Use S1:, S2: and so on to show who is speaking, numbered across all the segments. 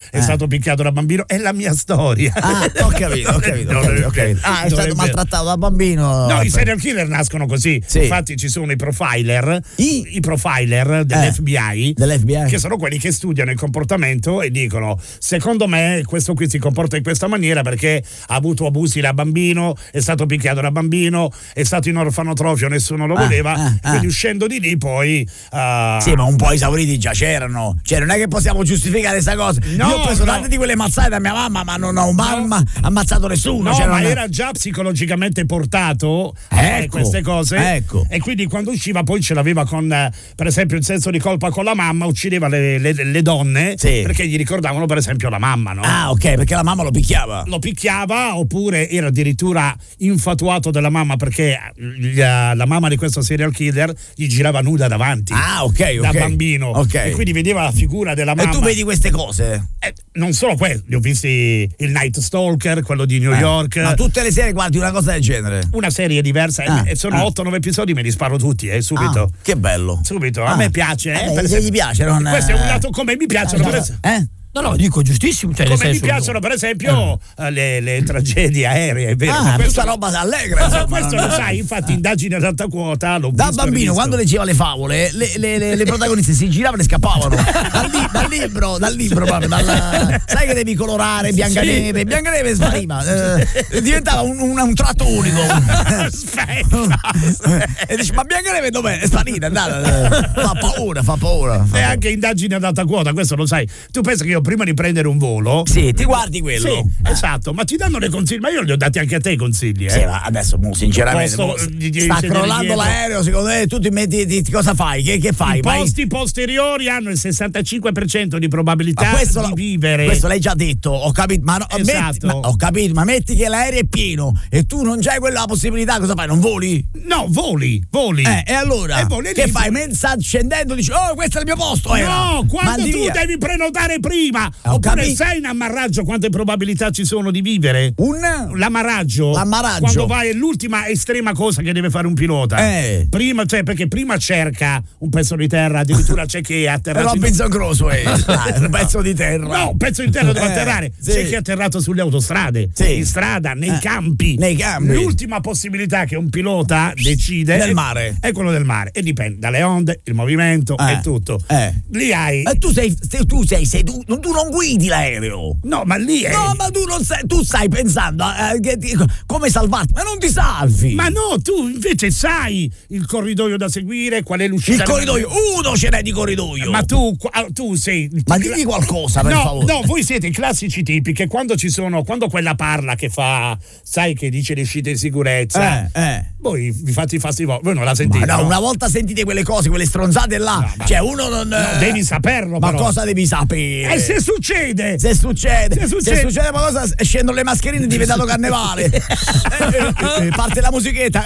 S1: è stato picchiato da bambino, è la mia storia.
S2: Ho capito. È stato maltrattato da bambino.
S1: No, i serial killer nascono così.
S2: Sì.
S1: Infatti ci sono i profiler dell'FBI, che sono quelli che studiano il comportamento e dicono: secondo me questo qui si comporta in questa maniera perché ha avuto abusi da bambino, è stato picchiato da bambino, è stato in orfanotrofio, nessuno lo voleva, quindi uscendo di lì poi
S2: sì, ma un po' esauriti già c'erano, cioè non è che possiamo giustificare questa cosa. Io ho preso tante di quelle mazzate da mia mamma, ma non ho ammazzato nessuno.
S1: Ma era già psicologicamente portato a queste cose, e quindi quando usciva poi ce l'aveva con, per esempio, il senso di colpa con la mamma, uccideva le donne perché gli ricordavano per esempio la mamma, no?
S2: Perché la mamma lo picchiava,
S1: oppure era addirittura infatuato della mamma perché la mamma di questo serial killer gli girava nuda davanti da bambino, e quindi vedeva la figura della mamma.
S2: E tu vedi queste cose?
S1: Non solo questo, li ho visti il Night Stalker, quello di New York.
S2: Ma tutte le serie guardi una cosa del genere?
S1: Una serie diversa, e sono 8-9 episodi, me li sparo tutti, subito.
S2: Che bello.
S1: Subito, a me piace.
S2: Se gli piace,
S1: questo è un lato come mi piacciono.
S3: No, dico giustissimo. Cioè,
S1: come mi piacciono, per esempio, le tragedie aeree, è vero?
S2: Questa roba allegra.
S1: Questo lo sai, infatti, indagini ad alta quota.
S2: Da bambino, quando leggeva le favole, le protagoniste si giravano e scappavano. dal libro proprio. Sai che devi colorare Biancaneve? Biancaneve spariva. Diventava un tratto unico.
S1: Aspetta.
S2: E dici, ma Biancaneve dov'è? È sparita, andata. Fa paura.
S1: E anche indagini ad alta quota, questo lo sai. Tu pensi che io prima di prendere un volo
S2: ti guardi quello?
S1: Sì, esatto, ma ti danno dei consigli, ma io li ho dati anche a te i consigli,
S2: Sì, ma adesso sinceramente sta crollando l'aereo, secondo te tu ti metti cosa fai? Che fai?
S1: I posti posteriori hanno il 65% di probabilità di vivere.
S2: Questo l'hai già detto, ho capito, ma ho capito, ma metti che l'aereo è pieno e tu non c'hai quella possibilità, cosa fai? Non voli?
S1: No, voli.
S2: E allora? Che fai? Sta scendendo, dici, questo è il mio posto.
S1: No, quando tu devi prenotare prima. Oppure sai in ammaraggio quante probabilità ci sono di vivere? L'ammaraggio. Quando vai è l'ultima estrema cosa che deve fare un pilota. Prima, perché prima cerca un pezzo di terra, addirittura c'è chi è atterrato.
S2: Robinson Crusoe, un pezzo di terra.
S1: No, un pezzo di terra dove atterrare. C'è chi è atterrato sulle autostrade, in strada, nei campi. L'ultima possibilità che un pilota decide
S2: nel mare
S1: è quello del mare, e dipende dalle onde, il movimento e tutto. Lì hai.
S2: Tu sei tu non guidi l'aereo.
S1: No, ma lì è.
S2: No, ma tu stai pensando come salvarti, ma non ti salvi.
S1: Ma no, tu invece sai il corridoio da seguire, qual è l'uscita.
S2: Il corridoio, uno ce n'è di corridoio.
S1: Ma tu sei.
S2: Ma dimmi qualcosa, per favore.
S1: No, voi siete i classici tipi che quando quella parla che fa, sai, che dice le uscite di sicurezza. Voi vi fate i fasti voi non la sentite.
S2: Ma no, una volta sentite quelle cose, quelle stronzate là.
S1: No,
S2: cioè uno non.
S1: No, devi saperlo.
S2: Ma
S1: però.
S2: cosa devi sapere?
S1: E se succede
S2: ma cosa scendono le mascherine, è diventato carnevale. Parte la musichetta.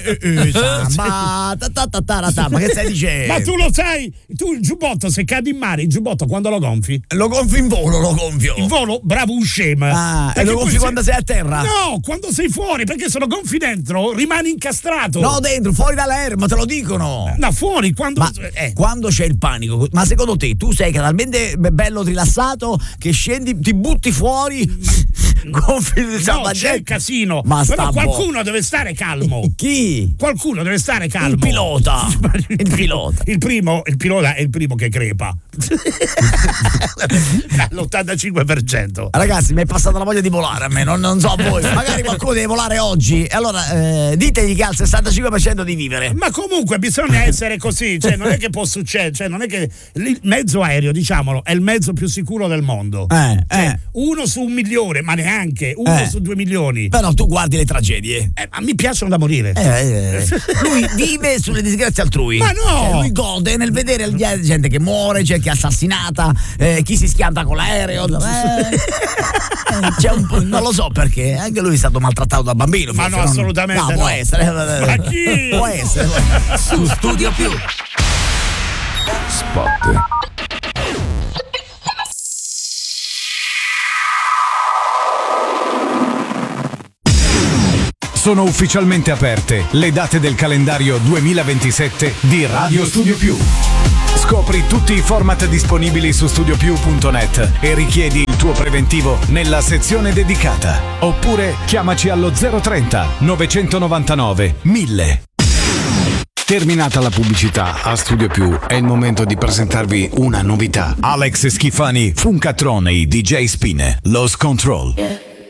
S2: Ma che stai dicendo?
S1: Ma tu lo sai, tu il giubbotto, se cadi in mare, il giubbotto quando lo gonfi?
S2: Lo gonfi in volo, lo gonfio.
S1: In volo, bravo scema.
S2: E lo gonfi quando sei a terra?
S1: No, quando sei fuori, perché se lo gonfi dentro rimani incastrato.
S2: No, dentro, fuori dall'aereo, ma te lo dicono.
S1: No, fuori, quando.
S2: Ma quando c'è il panico, ma secondo te tu sei talmente bello rilassato che scendi, ti butti fuori, gonfi
S1: no, c'è il casino.
S2: Ma
S1: però qualcuno deve stare calmo.
S2: Chi?
S1: Qualcuno deve stare calmo.
S2: Il pilota.
S1: Il pilota è il primo che crepa. L'85%.
S2: Ragazzi, mi è passata la voglia di volare a me, non so a voi. Magari qualcuno deve volare oggi. E allora ditegli che ha il 65% di vivere.
S1: Ma comunque bisogna essere così, cioè non è che può succedere, cioè non è che il mezzo aereo, diciamolo, è il mezzo più sicuro del mondo. Cioè, 1 su 1 milione, ma neanche 1 su 2 milioni.
S2: Però tu guardi le tragedie.
S1: Ma mi piacciono da morire.
S2: Lui vive sulle disgrazie altrui.
S1: Ma no!
S2: Lui gode nel vedere gente che muore, gente che è assassinata, chi si schianta con l'aereo. C'è non lo so perché, anche lui è stato maltrattato da bambino.
S1: Ma no, assolutamente no.
S2: Può essere.
S1: Ma chi?
S2: Può essere.
S4: Su Studio Più.
S5: Spot. Sono ufficialmente aperte le date del calendario 2027 di Radio Studio Più. Scopri tutti i format disponibili su studiopiù.net e richiedi il tuo preventivo nella sezione dedicata. Oppure chiamaci allo 030 999 1000. Terminata la pubblicità, a Studio Più è il momento di presentarvi una novità. Alex Schifani, Funkatrone, DJ Spine, Lost Control.